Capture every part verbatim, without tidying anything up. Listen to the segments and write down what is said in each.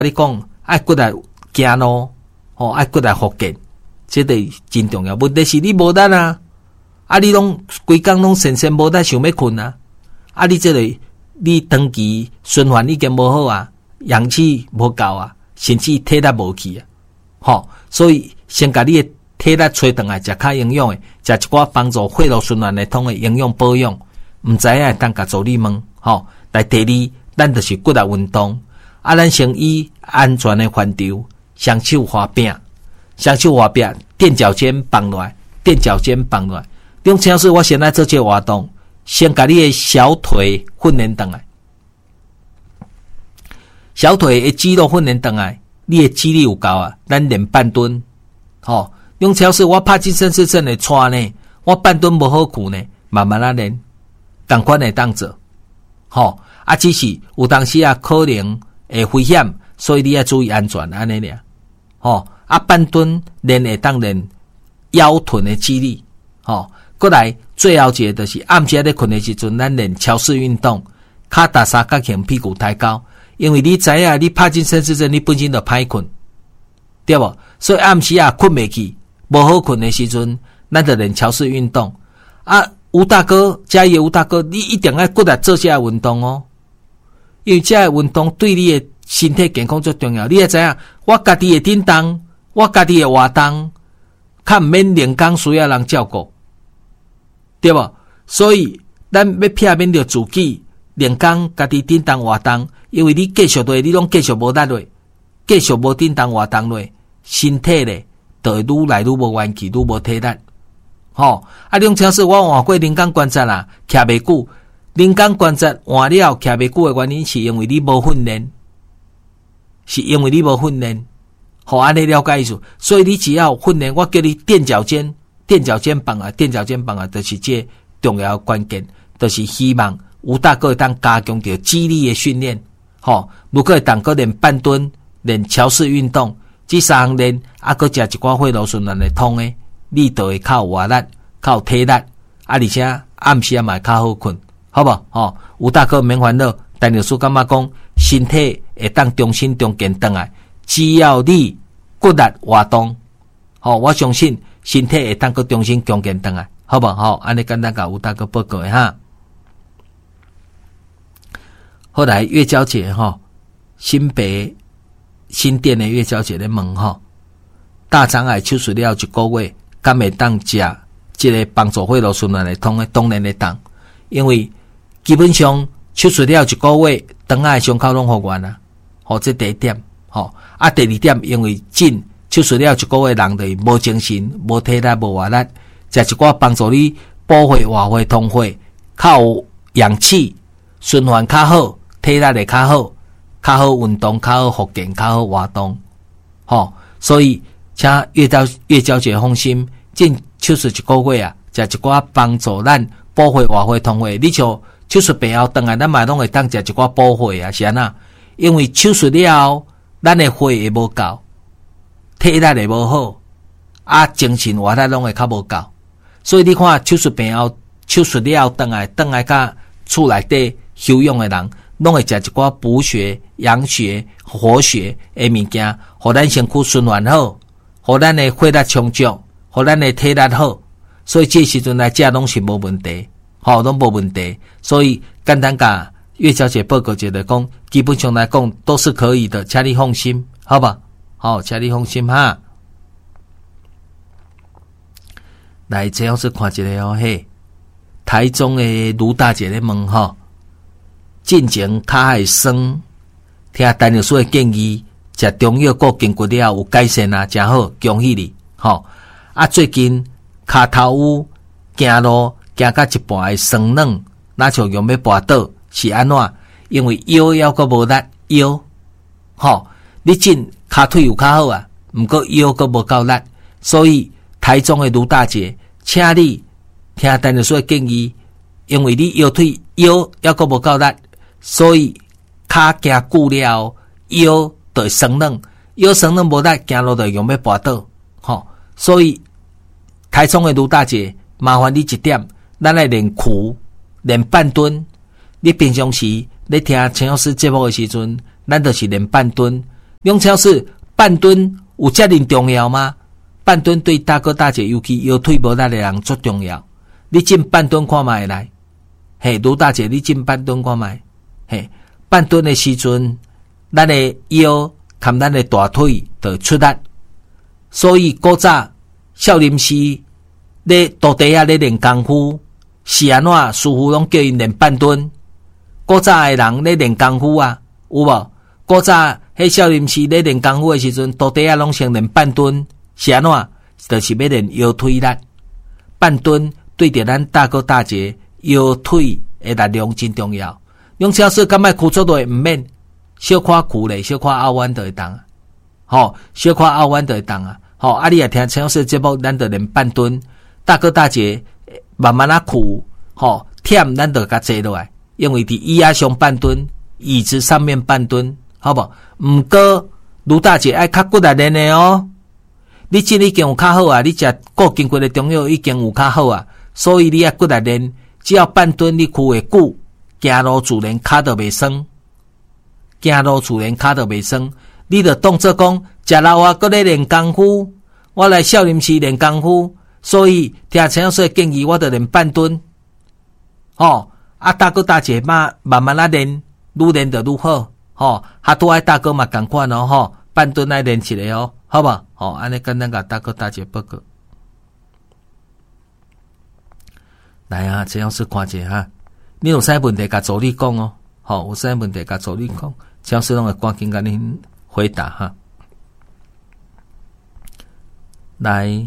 你讲爱过来行路，吼爱过来复健，这个真重要。问题是你无力啊，啊你拢规工拢神神无力，想要困啊，啊你这个你长期循环已经无好啊，氧气无够啊，甚至体力无去啊，吼，所以先甲你的体力吹回来，食较营养的，食一寡帮助血路循环系统的营养保养，毋知影当甲助理问，吼，来第二，咱就是骨力运动。啊，咱先以安全的范畴，双手滑柄，双手滑柄，垫脚尖放落来，垫脚尖放落来。用超市我先来做这个活动，先把你的小腿训练回来，小腿的肌肉训练回来，你的肌力有够啊，咱练半蹲，吼、哦。用超市我帕金森氏症的带呢，我半蹲无好苦呢，慢慢啊练，同款的当做，吼、哦。啊，只是有当时啊可能会危险，所以你要注意安全安尼俩。吼，啊半蹲练会当练腰臀的肌力，吼，过来最后一个就是暗时咧困的时阵，咱练桥式运动，脚踏三角形，屁股抬高，因为你知影你帕金森氏症，你本身就歹困，对无？所以暗时啊困袂去，无好困的时阵，咱就练桥式运动。啊，吴大哥，加油，吴大哥，你一定要过来做下运动哦。因为这运动对你的身体健康最重要。你也知影，我家己的叮当，我家己的活动，较毋免连工需要人照顾，对无？所以咱要避免着自己连工家己叮当活动，因为你继续落，你拢继续无力落，继续无叮当活动落，身体咧就会愈来愈无元气，愈无体力。吼、哦，啊，种超市我换过连工关节啦，徛袂久。人工关节换了徛袂久的原因，是因为你无训练，是因为你无训练，好安尼了解意思。所以你只要训练，我叫你垫脚尖，垫脚尖放啊，垫脚尖放啊，就是这重要关键，就是希望吴大哥会当加强着肌力的训练。吼，如果会当个练半蹲、练桥式运动，这三项练，啊，搁食一寡血路循环的通的，你就会较有活力、较有体力，啊，而且暗时也嘛较好困。好不？哦，吴大哥免烦恼，但律师感觉讲，身体会当重新重建回来，只要你骨力活动，好、哦，我相信身体会当个重新重建回来，好不？好、哦，安尼简单甲吴大哥报告一下。后来月娇姐哈、哦，新北新店的月娇姐咧问哈，大肠癌手术了一个月，敢会当食这个帮助血路循环的通的当然会当，因为基本上手术了一个月，肠癌伤口拢复原啊。好，这第一点。好，啊，第二点，因为进手术了一个月，人就无精神、无体力、无活力，食一寡帮助你补血、活血、通血，较有氧气，循环较好，体力会较好，较好运动，较好复健，较好活动。好，所以请月交月交姐放心，进手术一个月啊，食一寡帮助咱补血、活血、通血，你像。手术病后，当然咱嘛拢会当食一寡补血啊，是安那？因为手术了后，咱的血会无够，体力会无好，啊，精神活力拢会较无够。所以你看，手术病后，手术了后，当来当来甲厝内底休养的人，拢会食一寡补血、养血、活血的物件，互咱身躯循环好，互咱的血力充足，互咱的体力好。所以这时阵来食拢是无问题。好，都无问题，所以简单甲岳小姐报告一下讲，基本上来讲都是可以的，请你放心，好吧？好，请你放心哈。来，这样是看一个哦，嘿，台中的卢大姐咧问吼，进前脚会酸，听陈律师的建议，食中药固筋骨了有改善啊，真好，恭喜你，吼、哦！啊，最近骹头乌行路。行到一半会酸软，那像用要跋倒是安怎？因为腰腰个无力，腰，吼，你进骹腿有较好啊，毋过腰个无够力，所以台中的卢大姐，请你听陈律师的建议，因为你腰腿腰腰个无够力，所以骹行久了，腰就会酸软，腰酸软无力，行路就用要跋倒，吼，所以台中的卢大姐，麻烦你一点。咱来练苦，练半蹲。你平常时咧听陈老师节目的时阵，咱就是练半蹲。 两超市半吨有遮尔重要吗？半吨对大哥大姐，尤其腰腿无力的人足重要。你进半吨看卖来，嘿，卢大姐，你进半吨看卖，嘿，半吨的时阵，咱的腰含咱的大腿就出力。所以古早少林寺咧土地啊咧练功夫，是安怎师傅拢叫因练半吨。古早的人咧练功夫啊，有无？古早迄少林寺咧练功夫的时阵，土地啊拢先练半吨，是安怎？就是要练腰腿力。半吨对着咱大哥大姐腰腿的力量真重要。用超市敢卖苦做落毋免，小可苦咧，小可拗弯就会当。吼，小可拗弯就会当啊。吼，啊你也听超市节目，咱就练半吨。大哥大姐慢慢啊苦，吼，忝咱就甲坐落来，因为伫椅仔上半吨，椅子上面半吨，好不？毋过卢大姐爱较骨力练的哦。你真已经有较好啊，你食过经过的中药已经有较好啊，所以你爱骨力练，只要半吨你躯会久，行路自然骹就袂酸，行路自然骹就袂酸。你着当作讲，食老啊，搁咧练功夫，我来少林寺练功夫。所以听陈老师的建议，我就练半吨。哦，啊大哥大姐嘛，慢慢啊练，愈练就愈好。哦，哈多爱大哥嘛同款哦，吼，半吨来练起来哦，好吧？哦，安尼简单甲大哥大姐报告。来啊，陈老师看者哈，你有啥问题甲助理讲哦，吼、哦，有啥问题甲助理讲，陈老师拢会赶紧甲恁回答哈。来。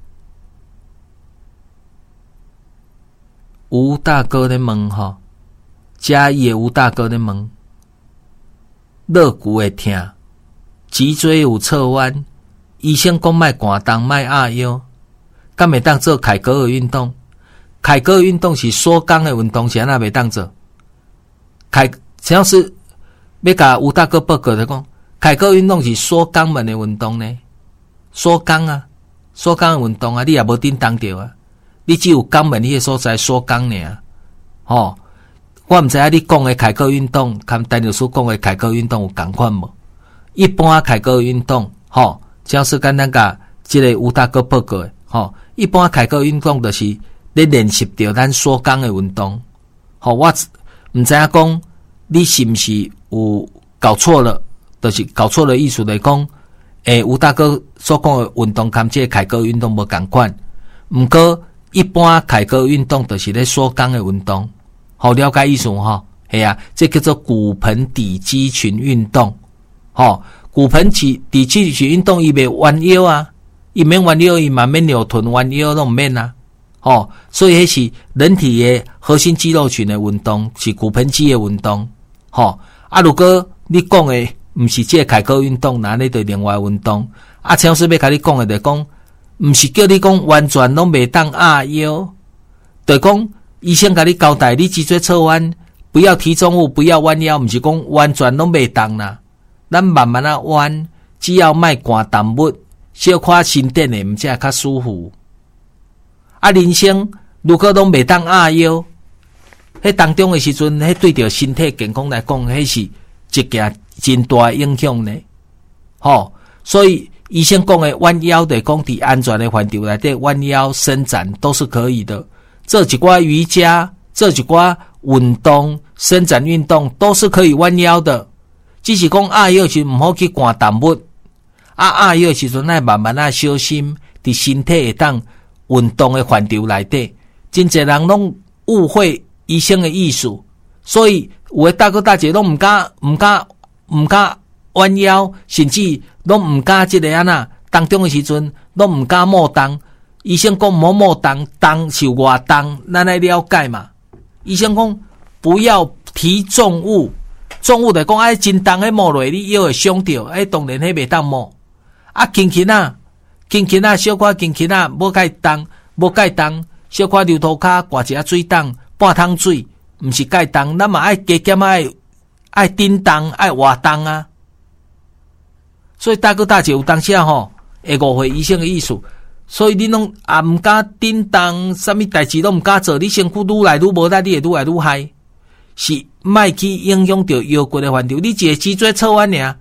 吴大哥咧问吼，嘉义的吴大哥咧问，肋骨会痛，脊椎有侧弯，医生讲卖寒冻卖压腰，敢会当做凯格尔运动？凯格尔运动是缩肛的运动，是安那袂当做？凯陈老师要甲吴大哥报告的讲，凯格尔运动是缩肛门的运动呢，缩肛啊，缩肛的运动啊，你也无叮当着啊。你只有肛门迄个所在缩肛尔，吼！我毋知影你讲的凯格运动，跟陈老师讲的凯格运动有共款无？一般凯格运动，吼，只要是简单甲即个吴大哥报告的，吼，一般凯格运动就是咧练习着咱缩肛的运动，吼，我毋知影讲你是毋是有搞错了，就是搞错了意思来讲，诶，吴大哥所讲的运动跟即个凯格运动无共款，毋过。一般凯格运动就是咧缩肛的运动，好了解意思吼？系啊，这叫做骨盆底肌群运动，吼，骨盆底底肌群运动伊袂弯腰啊，伊免弯腰，伊嘛免扭臀弯腰拢毋免啊，吼，所以迄是人体的核心肌肉群的运动，是骨盆肌的运动，吼啊。如果你讲的毋是这个凯格运动，那你就另外运动。啊，陈老师要甲你讲的就讲。毋是叫你讲完全拢袂当压腰，就讲医生甲你交代，你脊椎侧弯，不要提重物，不要弯腰，毋是讲完全拢袂当啦。咱慢慢啊弯，只要卖寒淡物，小可身体的，毋则较舒服。啊，人生如果拢袂当压腰，迄当中的时阵，迄对着身体健康来讲，迄是一件真大影响呢。吼，所以。医生讲的弯腰的讲伫安全的范畴内底，弯腰伸展都是可以的。做一寡瑜伽，做一寡运动，伸展运动都是可以弯腰的。只是讲压腰时毋好去寒淡物，啊压腰时阵爱慢慢啊小心，伫身体会当运动的范畴内底。真侪人拢误会医生的意思，所以有的大哥大姐拢毋敢、毋敢、毋敢弯腰，甚至。拢毋敢即个安那当中的时阵，拢毋敢摸重。医生讲摸摸重，重是偌重，咱来了解嘛。医生讲不要提重物，重物就讲爱真重诶摸落，你腰会伤着，哎，当然迄袂当摸。啊，轻轻啊，轻轻啊，小可轻轻啊，无介重，无介重，小可牛头骹挂一下水桶，半桶水，毋是介重，咱嘛爱加减爱爱顶重，爱活重啊。所以大哥大姐有当时吼会误会医生的意思，所以你拢也毋敢顶动，啥物代志拢毋敢做，你身躯愈来愈无力，你会愈来愈害，是莫去影响到腰骨的范畴。你一个脊椎侧弯尔，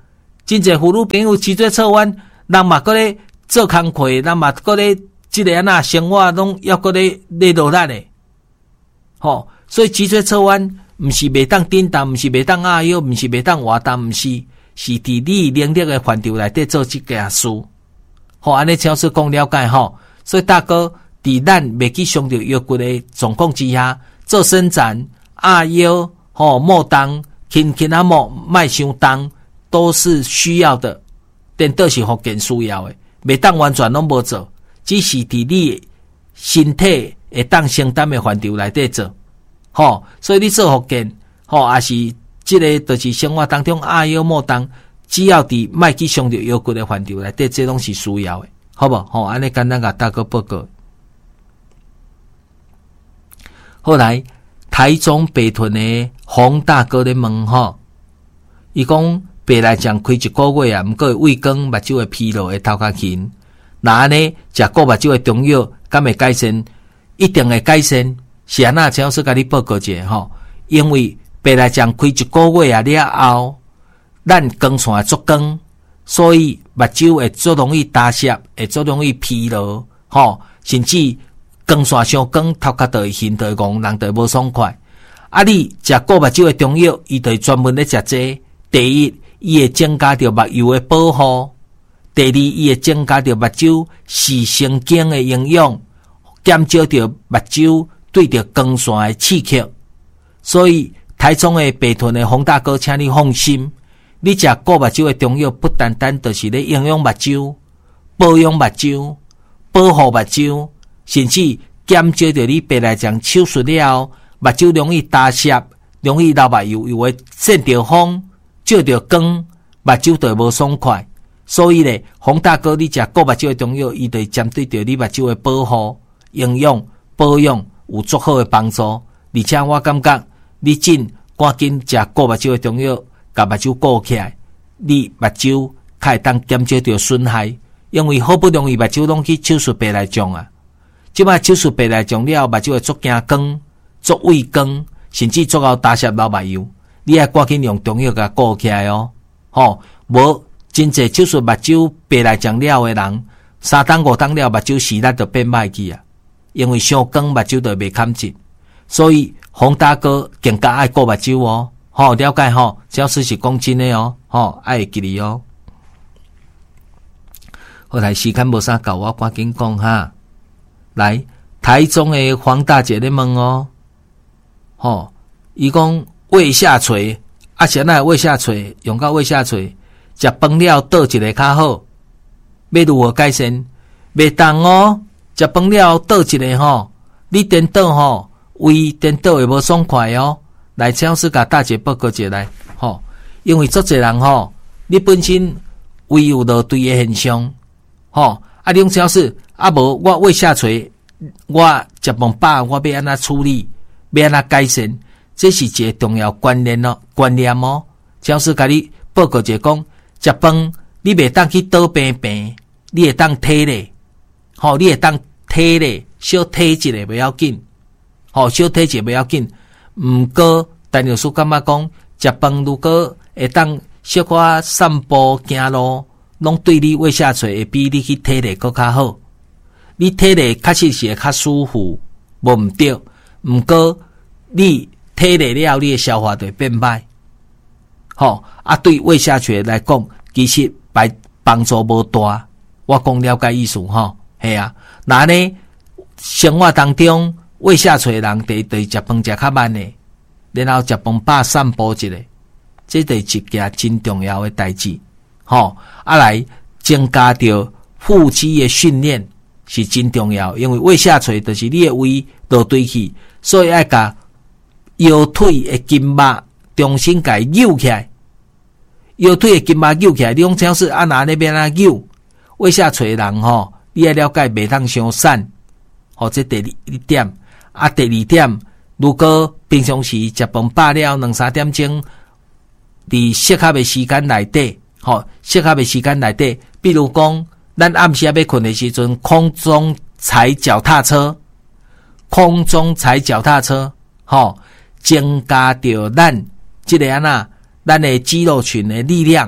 真侪妇女朋友脊椎侧弯，人嘛搁咧做工课，人嘛搁咧即个安那生活拢要搁咧咧落力咧。吼，所以脊椎侧弯毋是袂当震动，毋是袂当压腰，毋是袂当活动，毋是，是伫你能力的范畴内底做即件事。好，安尼超市讲了解吼。所以大哥伫咱未去伤到腰骨的状况之下，做伸展、压腰、吼莫动、轻轻啊莫卖伤重，都是需要的。颠倒是福建需要的，未当完全拢无做，只是伫你身体会当承担的范畴内底做。吼，所以你做福建，吼也是即个就是生活当中压腰莫动，只要伫莫去伤到腰骨的范畴内底，这拢是需要的。好不好？好，安尼简单甲大哥报告。后来台中北屯的洪大哥咧问吼，伊讲白内障开一个月啊，毋过胃光、目睭的疲劳会头较轻，那安尼食过目睭的中药，敢会改善？一定会改善。是安那，只要是甲你报告一下吼，因为白内障开一个月啊了后，咱光线足光。所以目睭会足容易打湿，会足容易疲劳，吼，甚至光线伤光，头壳就会晕，就会戆，人就会无爽快。啊，你食过目睭的中药，伊就会专门咧食这。第一，伊会增加着目睭的保护；第二，伊会增加着目睭视神经的营养，减少着目睭对着光线的刺激。所以台中的北屯的洪大哥，请你放心。你食过目睭的中药，不单单就是咧营养目睭、保养目睭、保护目睭，甚至减少着你白内障手术了后，目睭容易打湿、容易流目油，又会晒着风、照着光，目睭就无爽快。所以咧，洪大哥，你食过目睭的中药，伊就针对着你目睭的保护、营养、保养有足好的帮助。而且我感觉你真赶紧食过目睭的中药。甲目睭顾起来，你目睭较会当减少着损害，因为好不容易目睭拢去手术白内障啊，即摆手术白内障了，目睭会足惊光、足畏光，甚至足到打湿流目油，你爱赶紧用中药甲顾起来哦，吼，无真侪手术目睭白内障了的人，三档五档了目睭视力就变歹去啊，因为伤光目睭就袂堪进，所以洪大哥更加爱顾目睭哦。好，了解吼，教师是讲真的哦，吼，爱会记哩哦。后来时间无啥够，我赶紧讲哈。来，台中的黄大姐咧问哦，吼，伊讲胃下垂，啊，现在胃下垂用到胃下垂，食饭了倒一个较好，要如何改善？袂当哦，食饭了倒一个吼，你颠倒吼，胃颠倒会无爽快哦。来，超市甲大姐报告一下来，吼，因为足侪人吼，你本身胃有落堆的现象，吼，啊，你用超市啊无我胃下垂，我食饭饱，我要安怎处理，要安怎改善，这是一个重要观念哦，观念哦。超市甲你报告一下讲，食饭你袂当去倒平平，你会当摕咧，吼，你会当摕咧，小摕一下袂要紧，吼，小摕一下袂要紧。毋过，陈律师感觉讲，食饭如果会当小可散步行路，拢对你胃下垂会比你去体力更较好。你体力确实是会较舒服，无毋对。毋过，你体力了，你的消化就会变歹。吼、哦，啊，对胃下垂来讲，其实帮帮助无大。我讲了解意思吼，系啊。那呢，生活当中。胃下垂人得得食饭食较慢呢，然后食饭饱散步一下，这是一件真重要的代志。吼，啊来增加着腹肌的训练是真重要，因为胃下垂就是你的胃落堆去，所以爱甲腰腿的筋膜重新甲扭起来。腰腿的筋膜扭起来，你讲超市啊哪那边啊扭？胃下垂人吼，你爱了解袂当伤散。吼，这第二点。啊，第二点，如果平常时食饭饱了两三点钟，伫适合的时间内底，吼，适合的时间内底，比如讲，咱暗时要困的时阵，空中踩脚踏车，空中踩脚踏车，吼，增加着咱即个安那，咱的肌肉群的力量，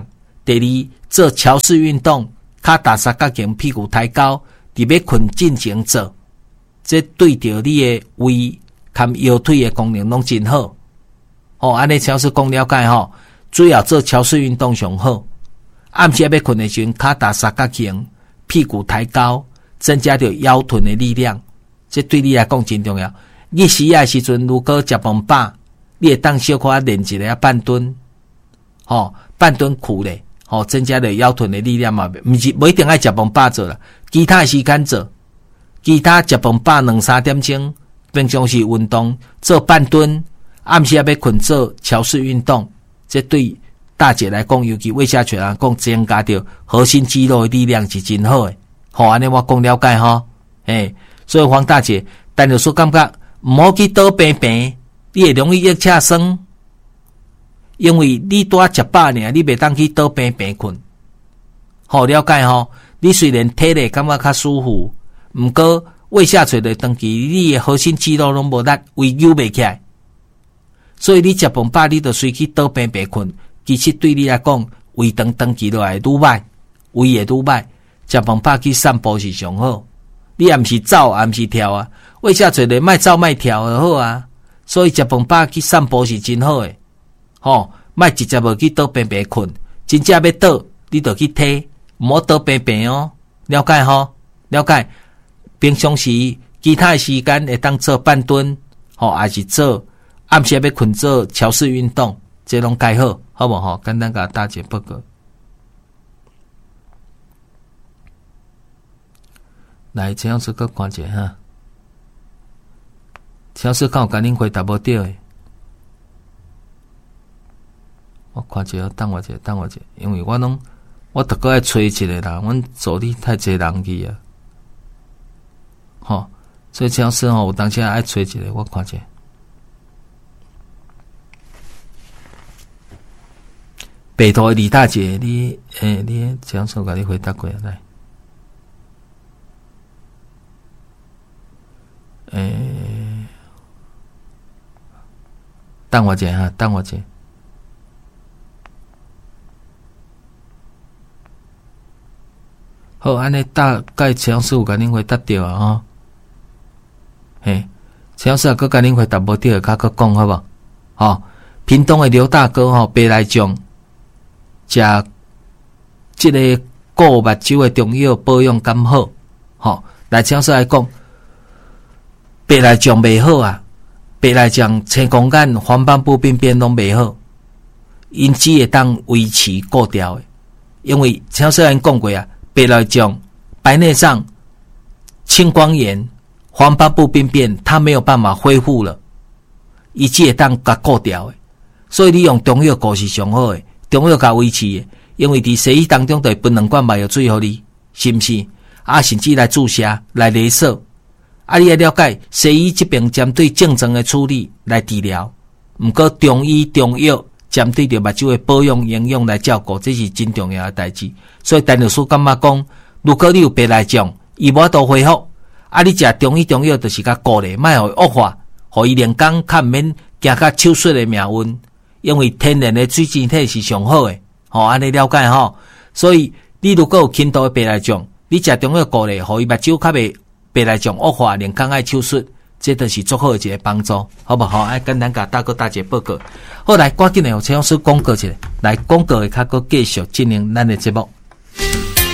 第二，做桥式运动，脚踏三角形，屁股抬高，伫要困进前做，这对着你的胃含腰腿的功能拢真好。哦，安尼超市讲了解吼，主要做桥式运动上好。暗时要困的时阵，脚踏三角形，屁股抬高，增加着腰臀的力量，这对你来讲真重要。日时啊时阵，如果食饭饱，你会当小可练一个半蹲，吼、哦，半蹲苦咧，吼、哦，增加了腰臀的力量嘛。毋是不一定爱食饭饱做啦，其他时间做，其他食饭饱两三点钟，平常时运动做半蹲，暗时要困做桥式运动，这对大姐来讲，尤其胃下垂人讲，增加着核心肌肉的力量是真好诶。好，安尼我讲了解吼，诶，所以黄大姐，但有说感觉毋好去倒平平，你会容易腋下酸，因为你多食饱呢，你袂当去倒平平困。好，了解吼，你虽然体力感觉较舒服，毋过胃下垂的长期，你的核心肌肉拢无力，胃扭袂起来，所以你食饭饱，你就随去倒平平困。其实对你来讲，胃长长期落来愈歹，胃会愈歹。食饭饱去散步是上好。你也毋是走，也毋是跳啊。胃下垂的莫走莫跳就好啊。所以食饭饱去散步是真好诶。吼，莫直接无去倒平平困，真正要倒，你就去踢，毋好倒平平哦。了解吼？了解。平常时其他时间会当做半蹲，吼，还是做暗时要困做桥式运动，这拢介好。好无吼？简单甲大姐报告。来，陈老师搁看者哈。陈老师敢有甲恁回答无对诶？我看者，等我者，等我者，因为我拢我逐个爱找一个啦，阮助理太侪人去啊。吼，所以陈老师吼有当时爱找一个，我看者。北投的李大姐，你诶、欸，你这样说，甲你回答过来。诶、欸，等我一下哈，等我一下。好，安尼大概陈老师有甲恁回答着啊吼。嘿，陈老师啊，佮甲恁回答无着，较佮讲好无？吼，屏东的刘大哥吼，白来种。食即个固目睭的中药保养敢好？吼，来请说来讲，白内障袂好啊，白内障、青光眼、黄斑部病变拢袂好，因只会当维持固调的。因为请说人讲过啊，白内障、白内障、青光眼、黄斑部病变，它没有办法恢复了，伊只会当甲固调的。所以你用中药固是上好的。中药甲维持的，因为伫西医当中，就会分两罐麻药水互你，是毋是？啊，甚至来注射、来雷射。啊，你要了解西医这边针对症状的处理来治疗，毋过中医中药针对着目睭的保养营养来照顾，这是真重要的代志。所以陈律师感觉讲，如果你有白内障，伊无法度恢复，啊，你食中医中药就是甲固咧，莫互伊恶化，互伊连工较毋免行较手术的命运。因为天然的水晶体是上好的，吼、哦，安尼了解吼。所以你如果有轻度的白内障，你食中药固咧，互伊目睭较袂白内障恶化，连工爱手术，这都是足好的一个帮助，好不好？爱简单甲大哥大姐报告。好，来赶紧来，有请老师广告一下，来广告的较搁继续进行咱的节目。